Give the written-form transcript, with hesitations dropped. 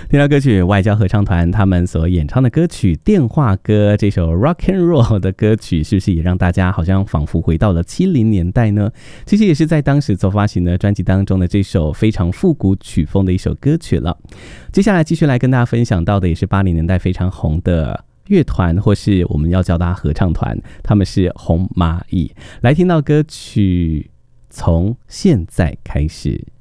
听到歌曲外交合唱团他们所演唱的歌曲《电话歌》，这首 Rock and Roll 的歌曲，是不是也让大家好像仿佛回到了70年代呢？其实也是在当时所发行的专辑当中的这首非常复古曲风的一首歌曲了。接下来继续来跟大家分享到的也是80年代非常红的乐团，或是我们要叫它合唱团，他们是红蚂蚁。来听到歌曲《从现在开始》。